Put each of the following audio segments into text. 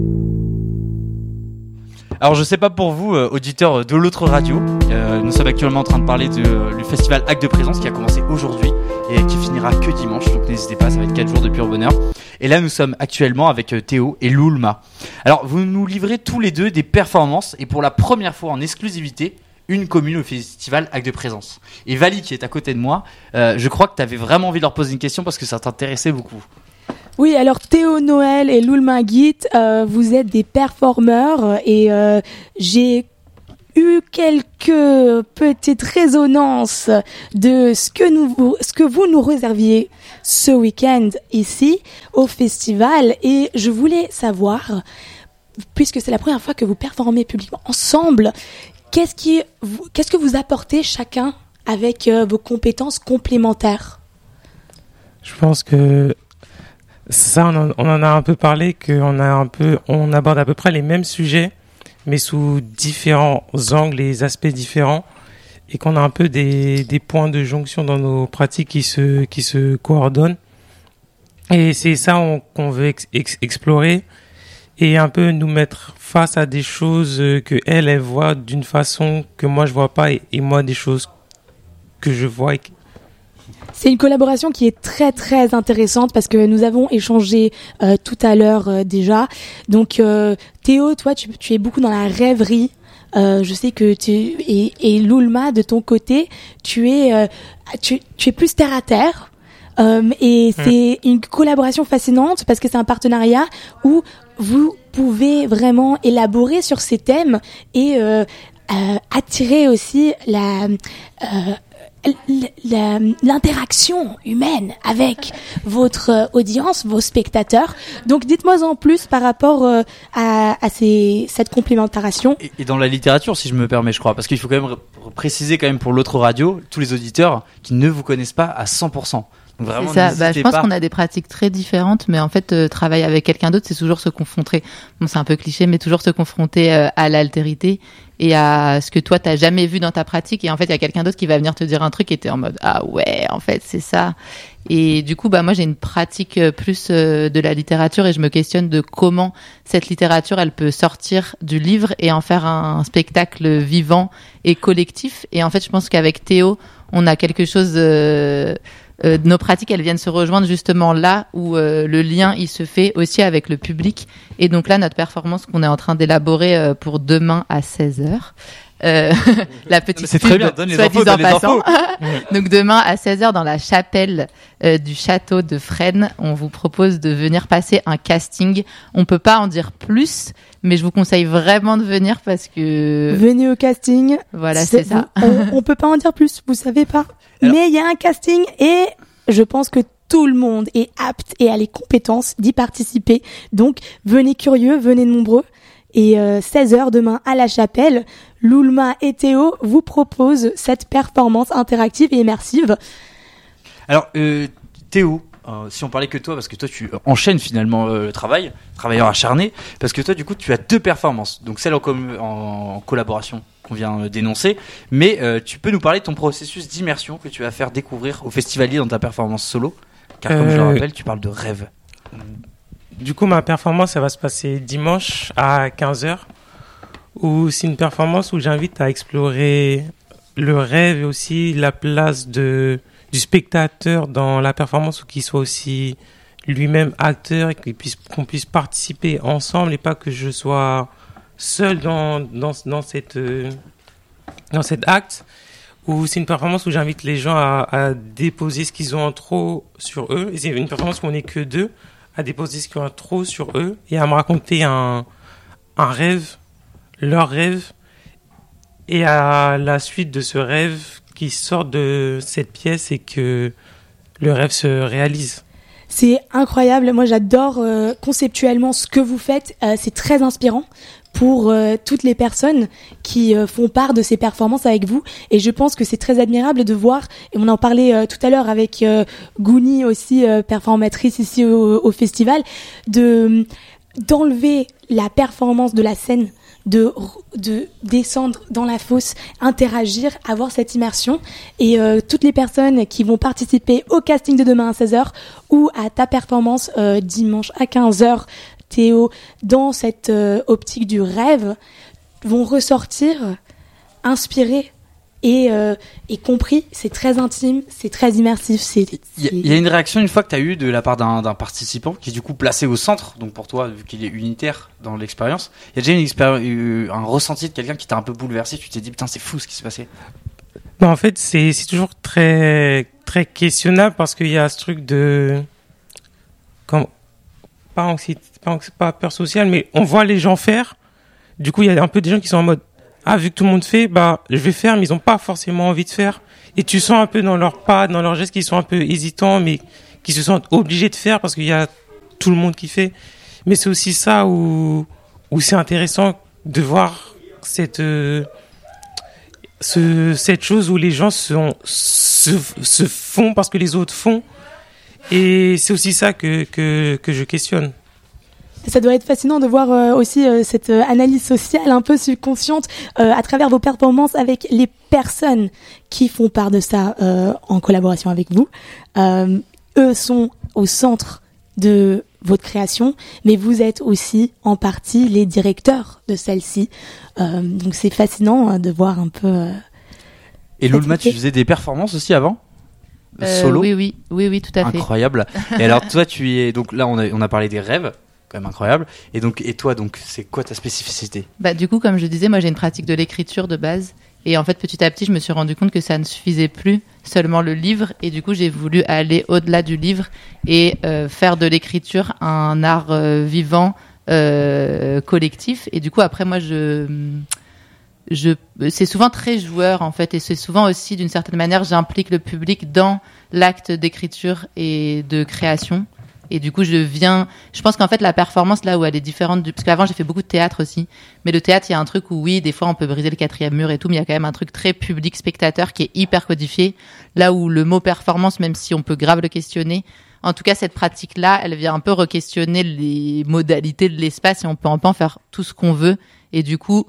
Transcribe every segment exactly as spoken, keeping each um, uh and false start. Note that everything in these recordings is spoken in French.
Alors je sais pas pour vous, euh, auditeurs de l'autre radio, euh, nous sommes actuellement en train de parler de, euh, du festival Actes de Présence qui a commencé aujourd'hui et qui finira que dimanche, donc n'hésitez pas, ça va être quatre jours de pur bonheur. Et là nous sommes actuellement avec euh, Théo et Loulma. Alors vous nous livrez tous les deux des performances et pour la première fois en exclusivité, une commune au festival Actes de Présence. Et Vali qui est à côté de moi, euh, je crois que tu avais vraiment envie de leur poser une question parce que ça t'intéressait beaucoup. Oui, alors Théo Noël et Loulma Guit, euh, vous êtes des performeurs et euh, j'ai eu quelques petites résonances de ce que, nous, ce que vous nous réserviez ce week-end ici au festival et je voulais savoir, puisque c'est la première fois que vous performez publiquement ensemble, qu'est-ce, qui, vous, qu'est-ce que vous apportez chacun avec euh, vos compétences complémentaires ? Je pense que ça, on en, on en a un peu parlé, qu'on a un peu, on aborde à peu près les mêmes sujets, mais sous différents angles et aspects différents, et qu'on a un peu des, des points de jonction dans nos pratiques qui se, qui se coordonnent. Et c'est ça on, qu'on veut ex, ex, explorer et un peu nous mettre face à des choses que elle, elle voit d'une façon que moi je vois pas, et, et moi des choses que je vois. Et c'est une collaboration qui est très très intéressante parce que nous avons échangé euh, tout à l'heure euh, déjà. Donc euh, Théo, toi tu, tu es beaucoup dans la rêverie. Euh, je sais que tu et, et Loulma de ton côté, tu es euh, tu, tu es plus terre à terre. Euh, et c'est mmh. une collaboration fascinante parce que c'est un partenariat où vous pouvez vraiment élaborer sur ces thèmes et euh, euh, attirer aussi la euh, La, l'interaction humaine avec votre audience, vos spectateurs. Donc, dites-moi en plus par rapport euh, à, à ces, cette complémentation. Et, et dans la littérature, si je me permets, je crois, parce qu'il faut quand même ré- préciser quand même pour l'autre radio, tous les auditeurs qui ne vous connaissent pas à cent pour cent. Donc vraiment, c'est ça. Bah, je pense pas. qu'on a des pratiques très différentes, mais en fait, euh, travailler avec quelqu'un d'autre, c'est toujours se confronter. Bon, c'est un peu cliché, mais toujours se confronter euh, à l'altérité et à ce que toi t'as jamais vu dans ta pratique. Et en fait, il y a quelqu'un d'autre qui va venir te dire un truc et t'es en mode ah ouais, en fait, c'est ça. Et du coup, bah moi, j'ai une pratique plus euh, de la littérature et je me questionne de comment cette littérature, elle peut sortir du livre et en faire un spectacle vivant et collectif. Et en fait, je pense qu'avec Théo, on a quelque chose. Euh, Euh, nos pratiques, elles viennent se rejoindre justement là où euh, le lien il se fait aussi avec le public. Et donc là, notre performance qu'on est en train d'élaborer euh, pour demain à seize heures. Euh, la petite c'est pub, très bien, donne les soit infos, disant donne les passant. infos. Donc demain à seize heures dans la chapelle euh, du château de Fresnes, on vous propose de venir passer un casting. On peut pas en dire plus, mais je vous conseille vraiment de venir parce que venez au casting. Voilà, c'est, c'est ça. On, on peut pas en dire plus, vous savez pas. Alors, mais il y a un casting et je pense que tout le monde est apte et a les compétences d'y participer. Donc venez curieux, venez nombreux. Et euh, seize heures demain à la chapelle, Loulma et Théo vous proposent cette performance interactive et immersive. Alors euh, Théo, euh, si on parlait que toi, parce que toi tu enchaînes finalement euh, le travail, travailleur acharné, parce que toi du coup tu as deux performances, donc celle en, com- en, en collaboration qu'on vient d'énoncer, mais euh, tu peux nous parler de ton processus d'immersion que tu vas faire découvrir aux festivaliers dans ta performance solo, car comme euh... je le rappelle, tu parles de rêve. Du coup, ma performance, elle va se passer dimanche à quinze heures, où c'est une performance où j'invite à explorer le rêve et aussi la place de, du spectateur dans la performance, ou qu'il soit aussi lui-même acteur et qu'il puisse, qu'on puisse participer ensemble et pas que je sois seul dans, dans, dans, cette, dans cet acte. Où c'est une performance où j'invite les gens à, à déposer ce qu'ils ont en trop sur eux. Et c'est une performance où on n'est que deux, à déposer ce qu'ils ont trop sur eux et à me raconter un, un rêve, leur rêve, et à la suite de ce rêve qui sort de cette pièce et que le rêve se réalise. C'est incroyable, moi j'adore euh, conceptuellement ce que vous faites, euh, c'est très inspirant pour euh, toutes les personnes qui euh, font part de ces performances avec vous, et je pense que c'est très admirable de voir, et on en parlait euh, tout à l'heure avec euh, Gouni aussi, euh, performatrice ici au, au festival, de d'enlever la performance de la scène, de de descendre dans la fosse, interagir, avoir cette immersion, et euh, toutes les personnes qui vont participer au casting de demain à seize heures ou à ta performance euh, dimanche à quinze heures, Théo dans cette euh, optique du rêve vont ressortir inspirés et, euh, et compris. C'est très intime, c'est très immersif. C'est, c'est... Il y a une réaction une fois que tu as eu de la part d'un, d'un participant qui est du coup placé au centre, donc pour toi, vu qu'il est unitaire dans l'expérience, il y a déjà une expéri- un ressenti de quelqu'un qui t'a un peu bouleversé, tu t'es dit putain c'est fou ce qui s'est passé. Ben, en fait, c'est, c'est toujours très, très questionnable parce qu'il y a ce truc de... Comme, pas, anxiété, pas, pas peur sociale, mais on voit les gens faire. Du coup, il y a un peu des gens qui sont en mode ah, vu que tout le monde fait, bah, je vais faire, mais ils ont pas forcément envie de faire. Et tu sens un peu dans leurs pas, dans leurs gestes qu'ils sont un peu hésitants, mais qui se sentent obligés de faire parce qu'il y a tout le monde qui fait. Mais c'est aussi ça où, où c'est intéressant de voir cette, euh, ce, cette chose où les gens sont, se, se font parce que les autres font. Et c'est aussi ça que, que, que je questionne. Ça doit être fascinant de voir euh, aussi euh, cette euh, analyse sociale un peu subconsciente euh, à travers vos performances avec les personnes qui font part de ça euh, en collaboration avec vous. Euh, eux sont au centre de votre création, mais vous êtes aussi en partie les directeurs de celle-ci. Euh, donc c'est fascinant euh, de voir un peu... Euh, Et Loulma, tu faisais des performances aussi avant ? euh, Solo ? Oui, oui, oui, oui, tout à fait. Incroyable. Et alors toi, tu es... Donc là, on a, on a parlé des rêves. Quand même incroyable. Et donc, et toi, donc, c'est quoi ta spécificité ? Bah, du coup, comme je disais, moi, j'ai une pratique de l'écriture de base. Et en fait, petit à petit, je me suis rendu compte que ça ne suffisait plus seulement le livre. Et du coup, j'ai voulu aller au-delà du livre et euh, faire de l'écriture un art euh, vivant, euh, collectif. Et du coup, après, moi, je, je, c'est souvent très joueur, en fait. Et c'est souvent aussi, d'une certaine manière, j'implique le public dans l'acte d'écriture et de création. Et du coup, je viens... Je pense qu'en fait, la performance, là où elle est différente... Du... Parce qu'avant, j'ai fait beaucoup de théâtre aussi. Mais le théâtre, il y a un truc où, oui, des fois, on peut briser le quatrième mur et tout, mais il y a quand même un truc très public-spectateur qui est hyper codifié. Là où le mot performance, même si on peut grave le questionner, en tout cas, cette pratique-là, elle vient un peu re-questionner les modalités de l'espace et on peut un peu en faire tout ce qu'on veut. Et du coup...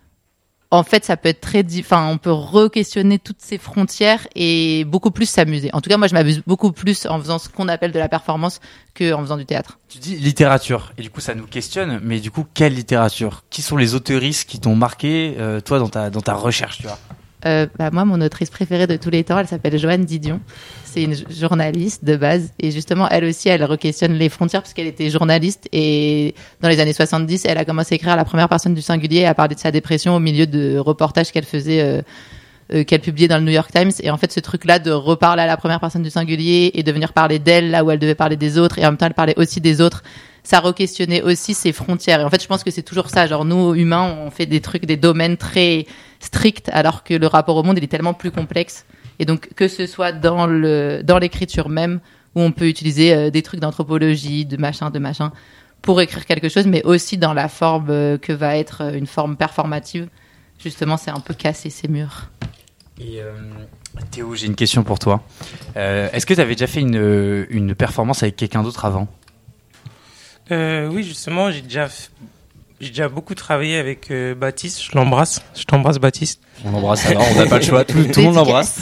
En fait, ça peut être très, enfin, on peut re-questionner toutes ces frontières et beaucoup plus s'amuser. En tout cas, moi, je m'amuse beaucoup plus en faisant ce qu'on appelle de la performance qu'en faisant du théâtre. Tu dis littérature, et du coup, ça nous questionne. Mais du coup, quelle littérature ? Qui sont les auteuristes qui t'ont marqué, euh, toi, dans ta dans ta recherche, tu vois ? Euh, bah, moi, mon autrice préférée de tous les temps, elle s'appelle Joanne Didion. C'est une journaliste de base. Et justement, elle aussi, elle re-questionne les frontières parce qu'elle était journaliste. Et dans les années soixante-dix, elle a commencé à écrire à la première personne du singulier et à parler de sa dépression au milieu de reportages qu'elle faisait, euh, euh, qu'elle publiait dans le New York Times. Et en fait, ce truc-là de reparler à la première personne du singulier et de venir parler d'elle là où elle devait parler des autres. Et en même temps, elle parlait aussi des autres. Ça re-questionnait aussi ses frontières. Et en fait, je pense que c'est toujours ça. Genre, nous, humains, on fait des trucs, des domaines très stricts, alors que le rapport au monde, il est tellement plus complexe. Et donc, que ce soit dans le, dans l'écriture même, où on peut utiliser euh, des trucs d'anthropologie, de machin, de machin, pour écrire quelque chose, mais aussi dans la forme euh, que va être euh, une forme performative. Justement, c'est un peu casser ces murs. Et euh, Théo, j'ai une question pour toi. Euh, est-ce que tu avais déjà fait une, une performance avec quelqu'un d'autre avant ? Euh, oui, justement, j'ai déjà, f- j'ai déjà beaucoup travaillé avec euh, Baptiste. Je l'embrasse. Je t'embrasse, Baptiste. On l'embrasse alors, on n'a pas le choix, tout, tout le monde l'embrasse.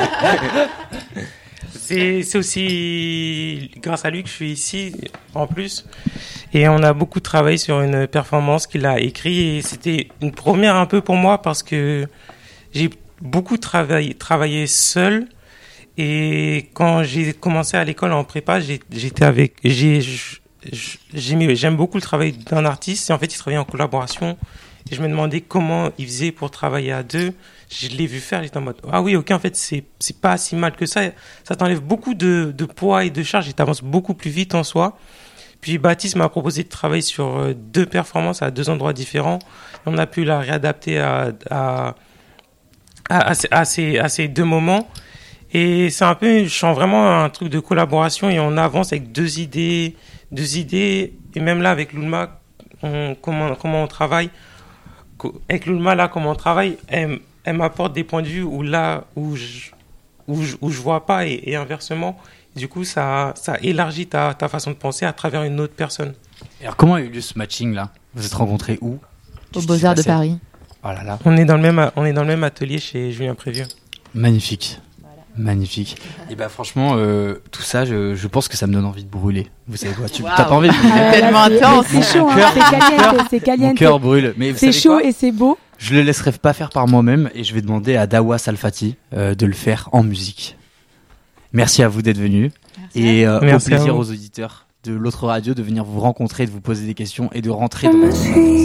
C'est, c'est aussi grâce à lui que je suis ici, en plus. Et on a beaucoup travaillé sur une performance qu'il a écrite. Et c'était une première un peu pour moi parce que j'ai beaucoup travaillé, travaillé seul. Et quand j'ai commencé à l'école en prépa, j'ai, j'étais avec... J'ai, J'aime, j'aime beaucoup le travail d'un artiste et en fait il travaillait en collaboration et je me demandais comment il faisait pour travailler à deux. Je l'ai vu faire, j'étais en mode ah oui, ok, en fait c'est c'est pas si mal que ça, ça t'enlève beaucoup de de poids et de charge et t'avances beaucoup plus vite en soi. Puis Baptiste m'a proposé de travailler sur deux performances à deux endroits différents et on a pu la réadapter à à à, à, à ces à ces deux moments. Et c'est un peu, je sens vraiment un truc de collaboration et on avance avec deux idées, deux idées. Et même là, avec Loulma, on, comment, comment on travaille. Avec Loulma, là, comment on travaille, elle, elle m'apporte des points de vue où là, où je, où je, où je vois pas et, et inversement. Du coup, ça, ça élargit ta, ta façon de penser à travers une autre personne. Alors, comment a eu lieu ce matching-là ? Vous êtes rencontrés où ? Au Beaux-Arts de Paris. Oh là là. On est dans le même, on est dans le même atelier chez Julien Prévieux. Magnifique. Magnifique. Et bah franchement, euh, tout ça, je, je pense que ça me donne envie de brûler. Vous savez quoi? Tu Wow. t'as pas envie de brûler? Ah, là, tellement c'est- intense. mais C'est chaud, Mon hein, cœur- c'est mon caliente, cœur- c'est Mon caliente. cœur brûle. Mais vous C'est savez chaud quoi? et c'est beau. Je le laisserai pas faire par moi-même et je vais demander à Dawa Salfati euh, de le faire en musique. Merci à vous d'être venus et euh, au Merci à plaisir vous. aux auditeurs de l'autre radio de venir vous rencontrer, de vous poser des questions et de rentrer dans votre